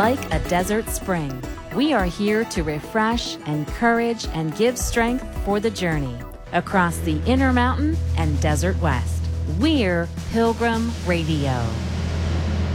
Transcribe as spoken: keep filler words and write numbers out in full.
Like a desert spring, we are here to refresh, encourage, and give strength for the journey across the Intermountain and Desert West. We're Pilgrim Radio.